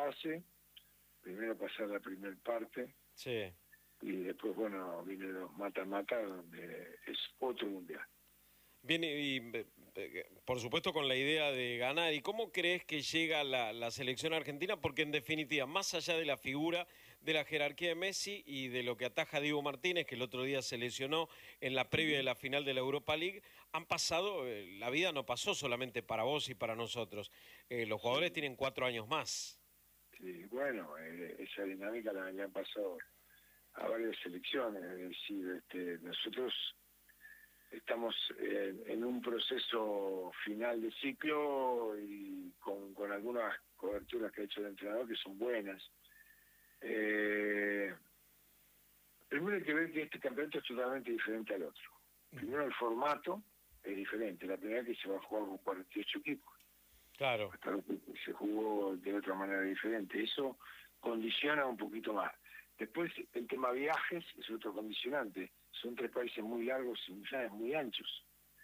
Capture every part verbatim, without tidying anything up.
fase, primero pasar la primera parte, Sí. y después, bueno, viene los mata-mata, donde es otro mundial. Bien, y, y por supuesto con la idea de ganar. ¿Y cómo crees que llega la, la selección argentina? Porque en definitiva, más allá de la figura, de la jerarquía de Messi y de lo que ataja Diego Martínez, que el otro día se lesionó en la previa de la final de la Europa League, han pasado, eh, la vida no pasó solamente para vos y para nosotros. Eh, los jugadores Sí, tienen cuatro años más. sí, bueno, eh, esa dinámica la, le han pasado a varias selecciones, es decir, este, nosotros estamos eh, en un proceso final de ciclo y con, con algunas coberturas que ha hecho el entrenador que son buenas. Eh, primero hay que ver que este campeonato es totalmente diferente al otro. Primero el formato es diferente, la primera vez que se va a jugar con cuarenta y ocho equipos. Claro. Hasta lo que se jugó de otra manera diferente. Eso condiciona un poquito más. Después, el tema viajes es otro condicionante. Son tres países muy largos y misiones muy anchos.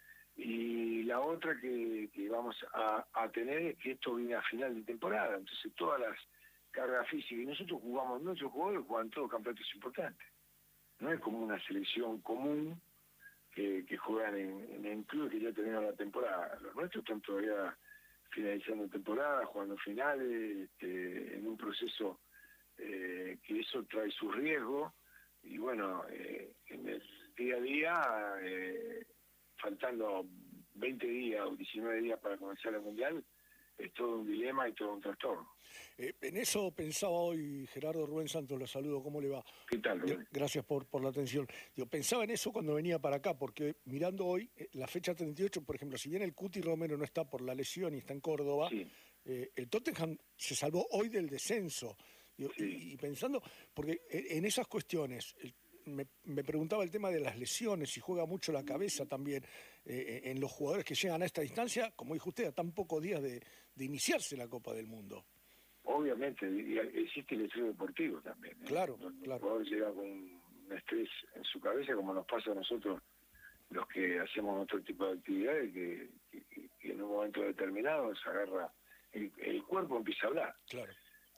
Y la otra que, que vamos a, a tener es que esto viene a final de temporada. Entonces, todas las cargas físicas, y nosotros jugamos, nuestros jugadores juegan todos campeonatos importantes. No es como una selección común que, que juegan en, en clubes que ya terminaron la temporada. Los nuestros están todavía finalizando temporada, jugando finales, este, en un proceso eh, que eso trae su riesgo, y bueno, eh, en el día a día, eh, faltando veinte días o diecinueve días para comenzar el Mundial, es todo un dilema y todo un trastorno. Eh, en eso pensaba hoy Gerardo. Rubén Santos, lo saludo, ¿cómo le va? ¿Qué tal, Rubén? Gracias por, por la atención. Yo pensaba en eso cuando venía para acá, porque mirando hoy, eh, la fecha treinta y ocho, por ejemplo, si bien el Cuti Romero no está por la lesión y está en Córdoba, Sí. eh, el Tottenham se salvó hoy del descenso. Y, Sí. y, y pensando, porque en, en esas cuestiones, el, me, me preguntaba el tema de las lesiones, si juega mucho la cabeza también eh, en los jugadores que llegan a esta distancia, como dijo usted, a tan pocos días de, de iniciarse la Copa del Mundo. Obviamente, y existe el estrés deportivo también, ¿eh? Claro, Donde claro. el jugador llega con un estrés en su cabeza, como nos pasa a nosotros los que hacemos otro tipo de actividades, que, que, que en un momento determinado se agarra, el, el cuerpo empieza a hablar. Claro.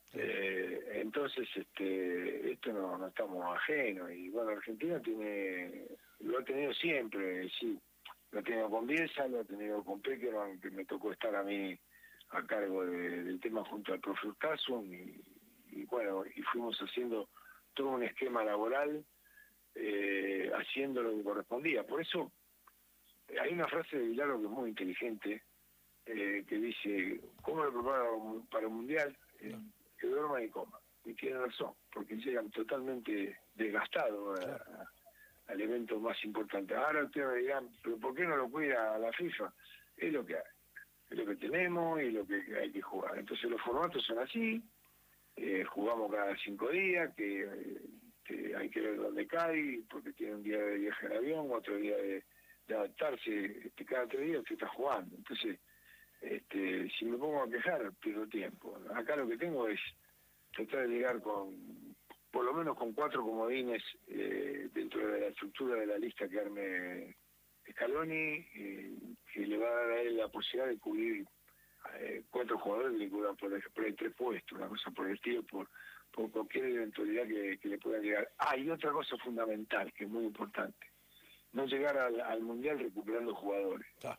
Eh, entonces, este, esto no, no estamos ajenos, y bueno, Argentina tiene, lo ha tenido siempre, sí, lo ha tenido con Bielsa, lo ha tenido con Peckerman, que me tocó estar a mí a cargo de, del tema junto al profe Urtasun, y, y bueno, y fuimos haciendo todo un esquema laboral, eh, haciendo lo que correspondía. Por eso, hay una frase de Vilaro que es muy inteligente, eh, que dice, ¿cómo lo preparo para un mundial? Eh, que duerma y coma. Y tiene razón, porque llegan totalmente desgastados a, Claro. a, al evento más importante. Ahora ustedes me dirán, ¿pero por qué no lo cuida la FIFA? Es lo que hay, es lo que tenemos y lo que hay que jugar. Entonces los formatos son así, eh, jugamos cada cinco días, que, eh, que hay que ver dónde cae, porque tiene un día de viaje en avión, otro día de, de adaptarse, este, cada tres días usted está jugando. Entonces, este, si me pongo a quejar, pierdo tiempo. Acá lo que tengo es tratar de llegar con, por lo menos con cuatro comodines eh, dentro de la estructura de la lista que arme Scaloni, eh, que le va a dar a él la posibilidad de cubrir eh, cuatro jugadores que le cubran por, el, por el tres puestos, una cosa por el estilo, por, por cualquier eventualidad que, que le pueda llegar. Ah, y otra cosa fundamental, que es muy importante, no llegar al, al Mundial recuperando jugadores. Ah.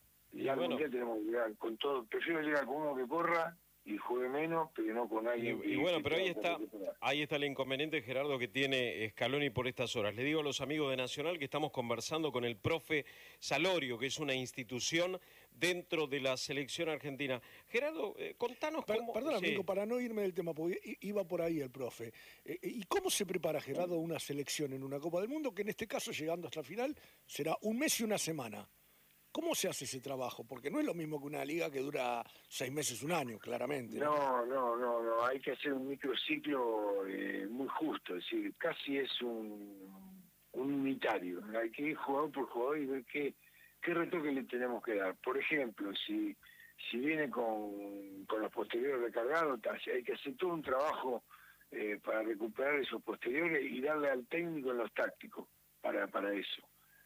Y al bueno. Mundial tenemos que llegar con todo. Prefiero llegar con uno que corra y juegue menos, pero no con alguien Y, que... y bueno, que pero ahí tenga está, que recuperar. ahí está el inconveniente, Gerardo, que tiene Scaloni por estas horas. Le digo a los amigos de Nacional que estamos conversando con el profe Salorio, que es una institución dentro de la selección argentina. Gerardo, eh, contanos Per, cómo... Perdón, sí. amigo, para no irme del tema, porque iba por ahí el profe. Eh, ¿Y cómo se prepara, Gerardo, una selección en una Copa del Mundo, que en este caso, llegando hasta el final, será un mes y una semana? ¿Cómo se hace ese trabajo? Porque no es lo mismo que una liga que dura seis meses, un año, claramente. No, no, no, no. Hay que hacer un microciclo eh, muy justo. Es decir, casi es un, un unitario. Hay que ir jugador por jugador y ver qué, qué retoque le tenemos que dar. Por ejemplo, si, si viene con, con los posteriores recargados, hay que hacer todo un trabajo eh, para recuperar esos posteriores y darle al técnico en los tácticos para, para eso.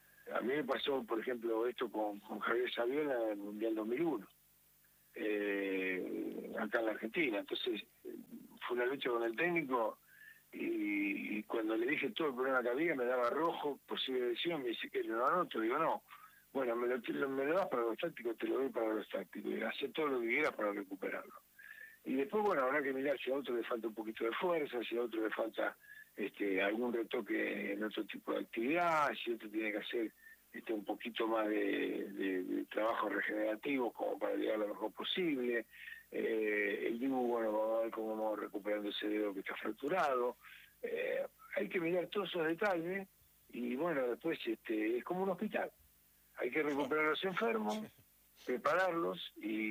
A mí me pasó, por ejemplo, esto con, con Javier Saviola en el Mundial dos mil uno, eh, acá en la Argentina. Entonces, una lucha con el técnico y, y cuando le dije todo el problema que había me daba rojo, posible lesión, me dice que lo anoto, digo no, bueno, me lo, me lo das para los tácticos, te lo doy para los tácticos, y hace todo lo que quieras para recuperarlo. Y después, bueno, habrá que mirar si a otro le falta un poquito de fuerza, si a otro le falta este, algún retoque en otro tipo de actividad, si otro tiene que hacer este, un poquito más de, de, de trabajo regenerativo como para llegar lo mejor posible. Eh, el Dibu, bueno, vamos a ver cómo vamos recuperando ese dedo que está fracturado. Eh, hay que mirar todos esos detalles y, bueno, después este, es como un hospital. Hay que recuperar a los enfermos, prepararlos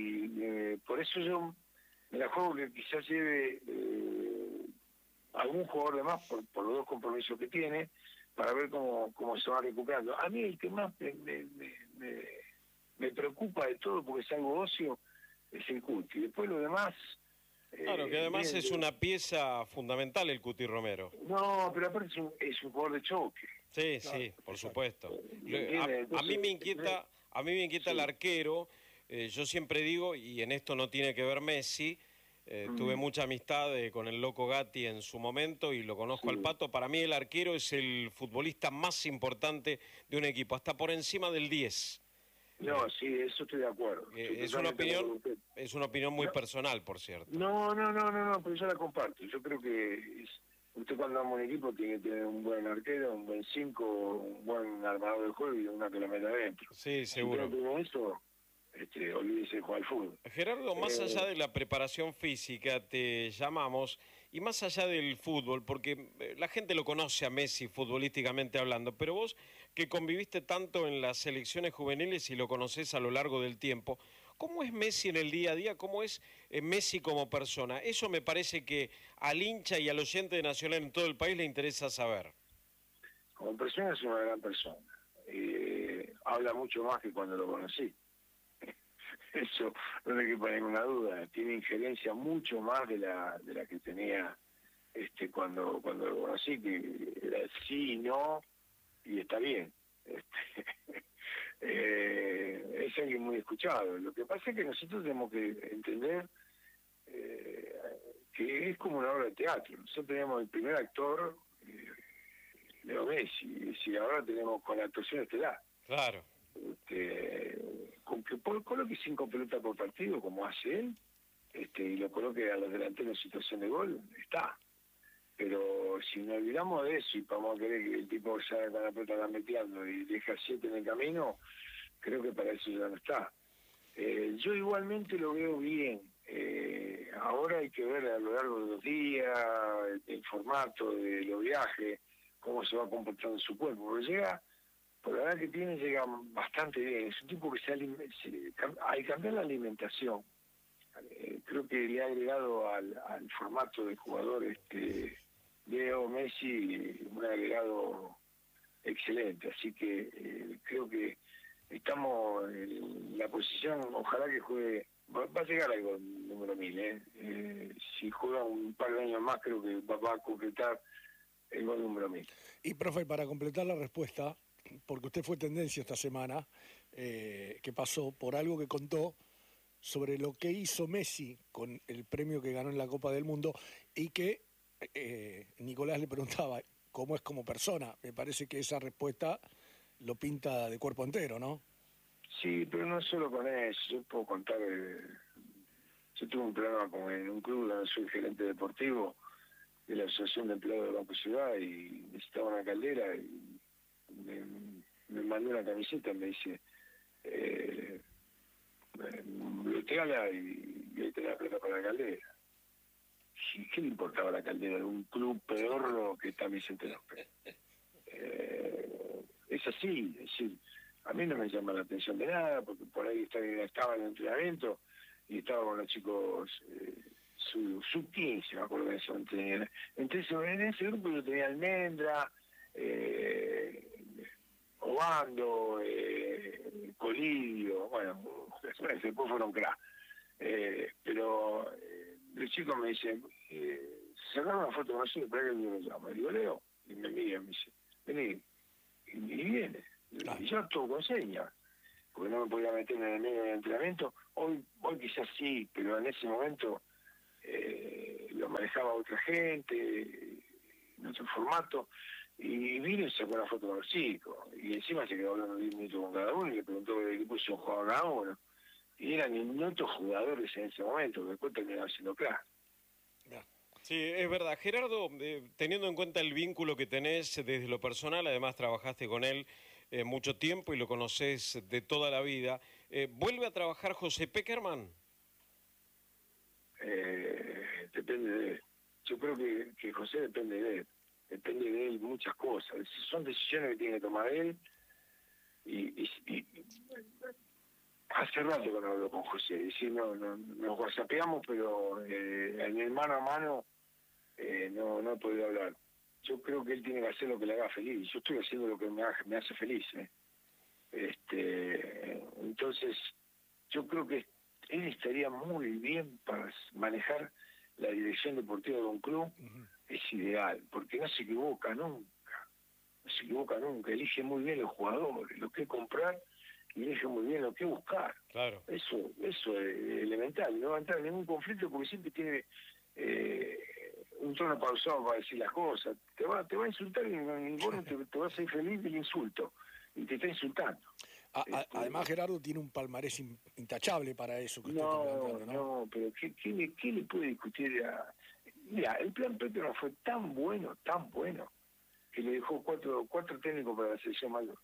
y eh, por eso yo me la juego que quizás lleve eh, algún jugador de más por, por los dos compromisos que tiene para ver cómo, cómo se va recuperando. A mí el que más me, me, me, me preocupa de todo, porque es algo ocio, es el Cuti. Después lo demás... Claro, eh, que además bien, es una pieza fundamental el Cuti Romero. No, pero aparte es un, es un jugador de choque. Sí, Claro, sí, por exacto. supuesto. ¿Entiendes? A, a Entonces, mí me inquieta, a mí me inquieta sí. el arquero. Eh, yo siempre digo, y en esto no tiene que ver Messi, eh, Mm. tuve mucha amistad eh, con el Loco Gatti en su momento y lo conozco Sí. al Pato. Para mí el arquero es el futbolista más importante de un equipo, hasta por encima del diez. No, sí, eso estoy de acuerdo. Eh, Estoy es una totalmente de acuerdo opinión, con usted. es una opinión muy No. personal, por cierto. No, no, no, no, no, pero yo la comparto. Yo creo que es, usted cuando arma un equipo tiene que tener un buen arquero, un buen cinco, un buen armador de juego y una que lo meta adentro. Sí, Si seguro. usted no tiene eso, este, olvídese de jugar al fútbol. Gerardo, más Eh, allá de la preparación física, te llamamos, y más allá del fútbol, porque eh, la gente lo conoce a Messi futbolísticamente hablando, pero vos que conviviste tanto en las selecciones juveniles y lo conocés a lo largo del tiempo, ¿cómo es Messi en el día a día? ¿Cómo es eh, Messi como persona? Eso me parece que al hincha y al oyente de Nacional en todo el país le interesa saber. Como persona es una gran persona. Eh, habla mucho más que cuando lo conocí. Eso no hay que poner ninguna duda. Tiene injerencia mucho más de la de la que tenía este cuando cuando lo conocí, que era sí y no, y está bien. Este, eh, es alguien muy escuchado. Lo que pasa es que nosotros tenemos que entender eh, que es como una obra de teatro. Nosotros teníamos el primer actor, eh, Leo Messi, y si ahora tenemos con la actuación estelar. Claro. Este, con que por, coloque cinco pelotas por partido como hace él, este, y lo coloque a los delanteros en situación de gol, está. Pero si nos olvidamos de eso y vamos a querer que el tipo salga con la pelota la metiendo y deja siete en el camino, creo que para eso ya no está. Eh, yo igualmente lo veo bien. Eh, ahora hay que ver a lo largo de los días el, el formato de los viajes, cómo se va comportando su cuerpo, porque llega, por la edad que tiene, llega bastante bien. Es un tipo que se, se al cambiar la alimentación, eh, creo que le ha agregado al, al formato de jugador este Leo Messi un agregado excelente, así que eh, creo que estamos en la posición, ojalá que juegue, va, va a llegar al gol número mil, ¿eh? Eh, si juega un par de años más creo que va, va a concretar el gol número mil. Y profe, para completar la respuesta, porque usted fue tendencia esta semana, eh, que pasó por algo que contó sobre lo que hizo Messi con el premio que ganó en la Copa del Mundo y que eh, Nicolás le preguntaba cómo es como persona. Me parece que esa respuesta lo pinta de cuerpo entero, ¿no? Sí, pero no solo con eso. Yo puedo contar, eh, yo tuve un problema con, en un club donde soy gerente deportivo de la Asociación de Empleados del Banco Ciudad y necesitaba una caldera y me, me mandó una camiseta y me dice eh, bloqueala y, y ahí te la plata para la caldera. ¿Y qué le importaba la caldera de un club pedorro que está Vicente López? Eh, es así, es decir, a mí no me llama la atención de nada, porque por ahí estaba, estaba en el entrenamiento y estaba con los chicos eh, sub, sub quince, me acuerdo de eso. Entonces, en ese grupo yo tenía Almendra, eh, Obando, eh, Colidio, bueno, después, después fueron crack. Eh, pero eh, los chicos me dicen, eh, sacaron una foto con nosotros, para que yo lo llamo. Y digo, Leo, y me mira, me dice, vení, y, y viene. Claro. Y yo todo con señas, porque no me podía meter en el medio del entrenamiento. Hoy hoy quizás sí, pero en ese momento eh, lo lo manejaba otra gente, en otro formato, y vino y sacó una foto con los chicos, y encima se quedó hablando diez minutos con cada uno, y le preguntó de qué posición jugaba cada uno, y eran minutos jugadores en ese momento, que después terminaron siendo claro. Sí, es verdad. Gerardo, eh, teniendo en cuenta el vínculo que tenés desde lo personal, además trabajaste con él eh, mucho tiempo y lo conocés de toda la vida, eh, ¿vuelve a trabajar José Pekerman? Eh, depende de él. Yo creo que, que José depende de él. Depende de él muchas cosas. Son decisiones que tiene que tomar él. Y, y, y hace rato que no hablo con José. Es decir, no, no, nos whatsappeamos, pero eh, en el mano a mano eh, no, no he podido hablar. Yo creo que él tiene que hacer lo que le haga feliz. Yo estoy haciendo lo que me, hace, me hace feliz. ¿eh? Este, entonces, yo creo que él estaría muy bien para manejar la dirección deportiva de un club. Uh-huh. Es ideal, porque no se equivoca nunca. No se equivoca nunca. Elige muy bien los jugadores, lo que comprar, y elige muy bien lo que buscar. Claro. Eso, eso es elemental. No va a entrar en ningún conflicto porque siempre tiene eh, un tono pausado para decir las cosas. Te va, te va a insultar y, y vos no te, te vas a ir feliz del insulto. Y te está insultando. A, a, este, además, Gerardo tiene un palmarés in, intachable para eso que no, usted está planteando, ¿no? No, pero ¿qué, qué, le, qué le puede discutir a...? Mira, el plan Pekerman fue tan bueno, tan bueno, que le dejó cuatro, cuatro técnicos para la selección mayor.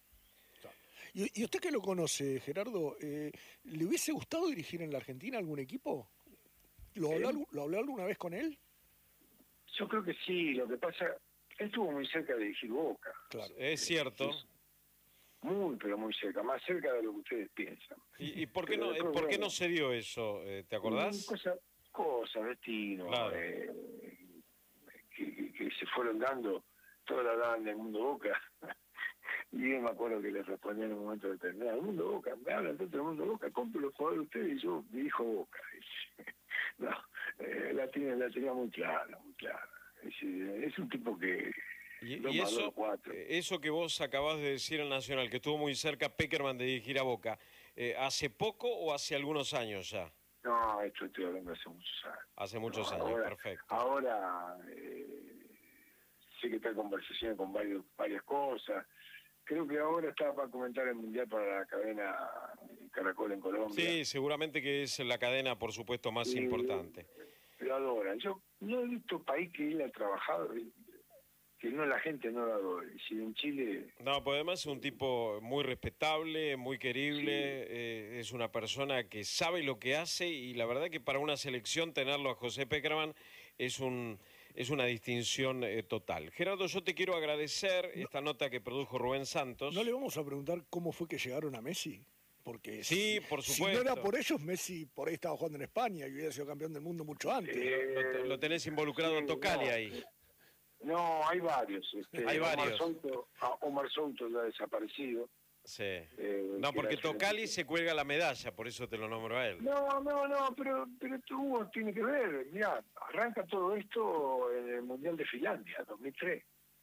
¿Y, y usted que lo conoce, Gerardo, eh, le hubiese gustado dirigir en la Argentina algún equipo? ¿Lo habló, ¿Eh? ¿Lo habló alguna vez con él? Yo creo que sí, lo que pasa, él estuvo muy cerca de dirigir Boca. Claro, es cierto. Es muy, pero muy cerca, más cerca de lo que ustedes piensan. ¿Y, y por qué no después, por qué no se dio eso? ¿Te acordás? Cosas, cosa, destino, claro. eh, que, que, que se fueron dando, toda la daban del mundo Boca. Y yo me acuerdo que le respondí en un momento determinado, el mundo Boca, me hablan tanto del mundo Boca, compro los jugadores de ustedes y yo dirijo Boca. No, eh, la, tiene, la tenía muy clara, muy clara. Es, es un tipo que... Y, y eso, eso que vos acabás de decir en Nacional, que estuvo muy cerca Pekerman de dirigir a Boca, eh, ¿hace poco o hace algunos años ya? No, esto estoy hablando hace muchos años. Hace muchos no, años, ahora, perfecto. Ahora eh, sé que está en conversación con varios, varias cosas. Creo que ahora está para comentar el Mundial para la cadena Caracol en Colombia. Sí, seguramente que es la cadena, por supuesto, más sí, importante. Lo adoran. Yo no he visto país que él ha trabajado... que no la gente no la adore. Si en Chile... No, pues además es un tipo muy respetable, muy querible, sí. eh, es una persona que sabe lo que hace y la verdad que para una selección tenerlo a José Pekerman es un es una distinción eh, total. Gerardo, yo te quiero agradecer no, esta nota que produjo Rubén Santos. ¿No le vamos a preguntar cómo fue que llegaron a Messi? Porque sí, por supuesto. Si no era por ellos, Messi por ahí estaba jugando en España y hubiera sido campeón del mundo mucho antes. Eh, lo, lo tenés involucrado sí, Tocali no. ahí. No, hay varios. Este, hay Omar varios. Souto, Omar Souto ya ha desaparecido. Sí. Eh, no, porque Tocali se cuelga la medalla, por eso te lo nombro a él. No, no, no, pero, pero tuvo, tiene que ver. Mirá, arranca todo esto en el Mundial de Finlandia, dos mil tres.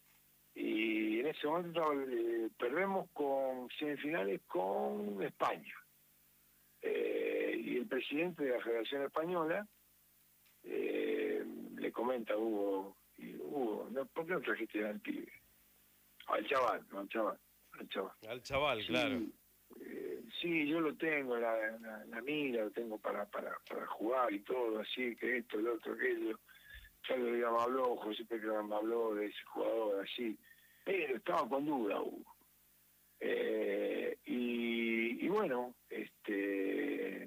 Y en ese momento eh, perdemos con semifinales con España. Eh, y el presidente de la Federación Española eh, le comenta a Hugo... Y, Hugo, no, ¿por qué no trajiste al pibe? Al chaval, no, al chaval, al chaval. Al chaval, sí, claro. Eh, sí, yo lo tengo, la, la, la mira, lo tengo para, para, para jugar y todo, así, que esto, el otro, aquello. Ya lo digamos, habló, José Pekerman me habló de ese jugador, así. Pero estaba con duda, Hugo. Eh, y, y bueno, este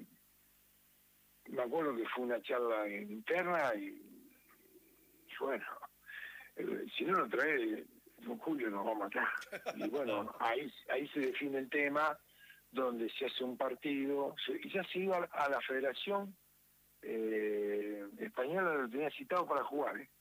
me acuerdo que fue una charla interna y bueno, eh, si no lo trae, don Julio nos va a matar. Y bueno, ahí ahí se define el tema, donde se hace un partido, y ya se iba a la Federación eh, Española, lo tenía citado para jugar. ¿eh?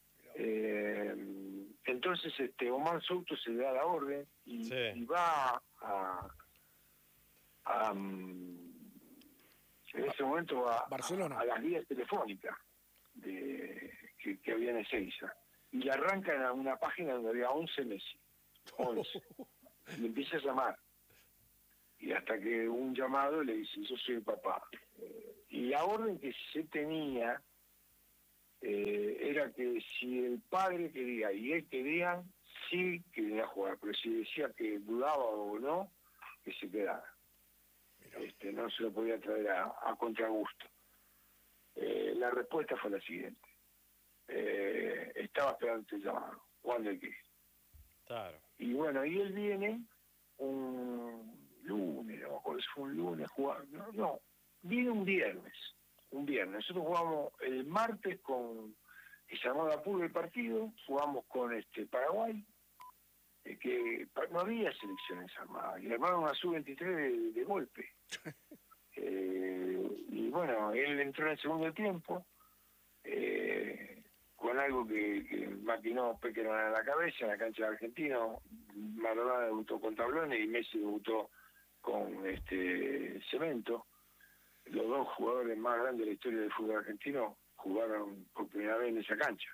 Eh, entonces este Omar Souto se le da la orden y, sí. y va a, a, a en ese momento va Barcelona. a, a las vías telefónicas de Que, que había en Ezeiza, y le arrancan a una página donde había once Messi, once, y le empieza a llamar, y hasta que un llamado le dice, yo soy el papá, y la orden que se tenía eh, era que si el padre quería y él quería, sí que venía a jugar, pero si decía que dudaba o no, que se quedara. Este, no se lo podía traer a, a contragusto. Eh, la respuesta fue la siguiente. Eh, estaba esperando este llamado. ¿Cuándo hay que ir? Claro. Y bueno, y él viene un lunes, no me acuerdo si fue un lunes, jugar, no, no, viene un viernes, un viernes. Nosotros jugamos el martes con, y se armó de apuro el partido, jugamos con este Paraguay, eh, que no había selecciones armadas, y armaron una sub veintitrés de, de golpe. eh, y bueno, él entró en el segundo tiempo, eh, con algo que, que maquinó Pequerman en la cabeza, en la cancha de Argentino. Maradona debutó con tablones y Messi debutó con este Cemento. Los dos jugadores más grandes de la historia del fútbol argentino jugaron por primera vez en esa cancha.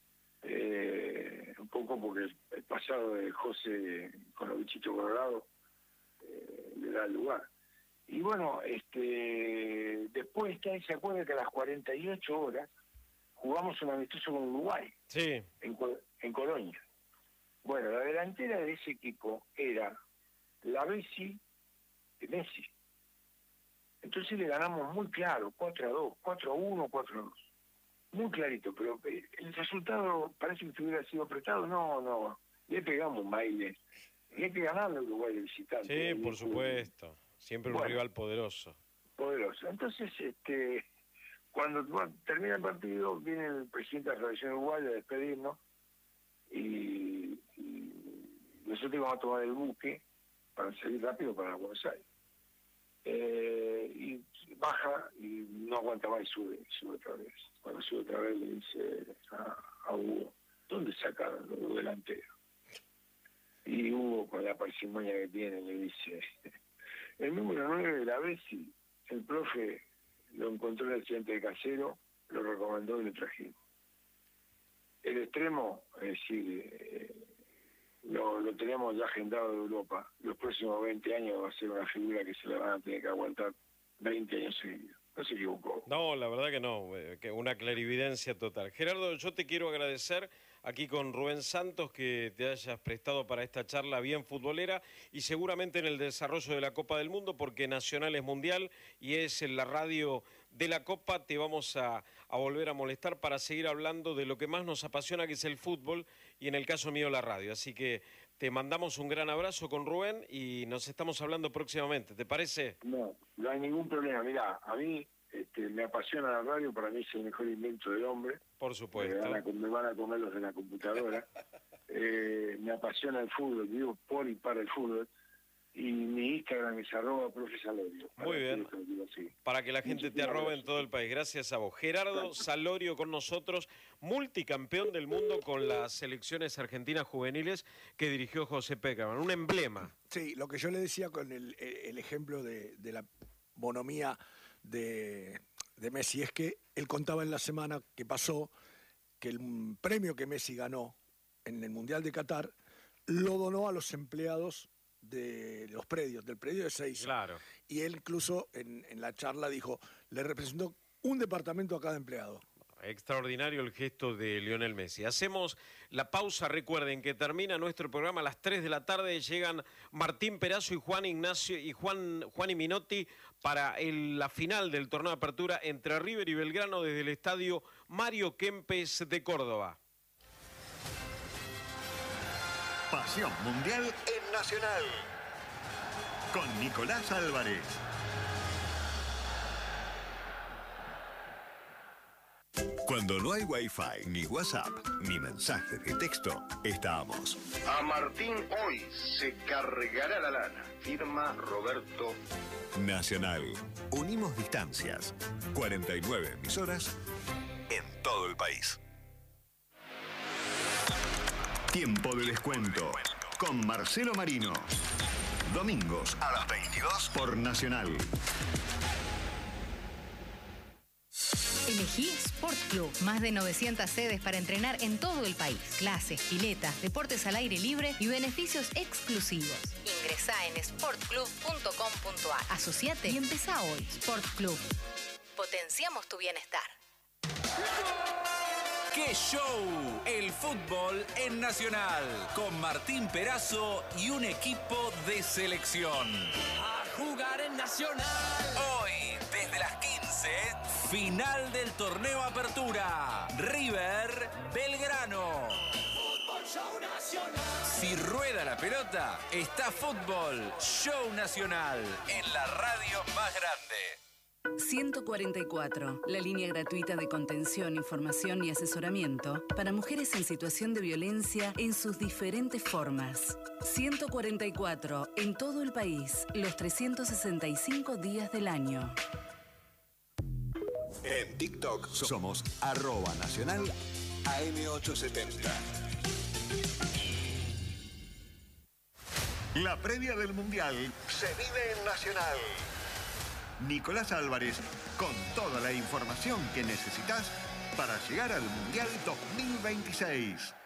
Eh, un poco porque el, el pasado de José con los bichitos colorados eh, le da el lugar. Y bueno, este después está, se acuerda que a las cuarenta y ocho horas jugamos un amistoso con Uruguay, sí, en, en Colonia. Bueno, la delantera de ese equipo era la Bessi de Messi. Entonces le ganamos muy claro, cuatro a dos, cuatro a uno, cuatro a dos. Muy clarito, pero el resultado parece que hubiera sido apretado. No, no, le pegamos un baile. Y hay que ganarle a Uruguay de visitante. Sí, por supuesto. Siempre un bueno, rival poderoso. Poderoso. Entonces, este... Cuando bueno, termina el partido, viene el presidente de la Federación Uruguaya a despedirnos y, y nosotros íbamos a tomar el buque para salir rápido para Buenos Aires. Eh, y baja y no aguanta más y sube, sube otra vez. Cuando sube otra vez le dice a, a Hugo, ¿dónde sacaron los delanteros? Y Hugo, con la parsimonia que tiene, le dice, el número nueve de la Bessi, el profe lo encontró en el accidente de Casero, lo recomendó y lo trajimos. El extremo, es decir, eh, lo, lo tenemos ya agendado de Europa. Los próximos veinte años va a ser una figura que se la van a tener que aguantar veinte años seguidos. No se equivocó. No, la verdad que no, eh, que una clarividencia total. Gerardo, yo te quiero agradecer aquí con Rubén Santos que te hayas prestado para esta charla bien futbolera y seguramente en el desarrollo de la Copa del Mundo, porque Nacional es mundial y es en la radio de la Copa, te vamos a, a volver a molestar para seguir hablando de lo que más nos apasiona, que es el fútbol, y en el caso mío la radio. Así que te mandamos un gran abrazo con Rubén y nos estamos hablando próximamente, ¿te parece? No, no hay ningún problema. Mirá, a mí este, me apasiona la radio, para mí es el mejor invento del hombre. Por supuesto. Me van a, me van a comer los de la computadora. eh, me apasiona el fútbol, vivo por y para el fútbol. Y mi Instagram es arroba profe Salorio. Muy bien. Para que la gente te arrobe en todo el país. Gracias a vos. Gerardo Salorio con nosotros, multicampeón del mundo con las selecciones argentinas juveniles que dirigió José Pekerman. Un emblema. Sí, lo que yo le decía con el, el ejemplo de, de la bonomía de, de Messi es que él contaba en la semana que pasó que el premio que Messi ganó en el Mundial de Qatar lo donó a los empleados de los predios, del predio de Seiza. Claro. Y él incluso en, en la charla dijo, le representó un departamento a cada empleado. Extraordinario el gesto de Lionel Messi. Hacemos la pausa, recuerden que termina nuestro programa a las tres de la tarde, llegan Martín Perazo y Juan Ignacio y Juan, Juan y Minotti para el, la final del torneo de apertura entre River y Belgrano desde el estadio Mario Kempes de Córdoba. Pasión Mundial en Nacional, con Nicolás Álvarez. Cuando no hay Wi-Fi, ni WhatsApp, ni mensaje de texto, estamos. A Martín hoy se cargará la lana. Firma Roberto. Nacional. Unimos distancias. cuarenta y nueve emisoras en todo el país. Tiempo de descuento con Marcelo Marino. Domingos a las veintidós por Nacional. Elegí Sport Club. Más de novecientas sedes para entrenar en todo el país. Clases, piletas, deportes al aire libre y beneficios exclusivos. Ingresá en sport club punto com punto a r. Asociate y empezá hoy. Sport Club. Potenciamos tu bienestar. ¡Qué show! El fútbol en Nacional, con Martín Perazo y un equipo de selección. A jugar en Nacional. Hoy, desde las quince, final del torneo Apertura. River, Belgrano. Fútbol Show Nacional. Si rueda la pelota, está Fútbol Show Nacional en la radio más grande. ciento cuarenta y cuatro, la línea gratuita de contención, información y asesoramiento para mujeres en situación de violencia en sus diferentes formas. ciento cuarenta y cuatro, en todo el país, los trescientos sesenta y cinco días del año. En TikTok somos arroba nacional A M ochocientos setenta. La previa del Mundial se vive en Nacional. Nicolás Álvarez, con toda la información que necesitas para llegar al Mundial dos mil veintiséis.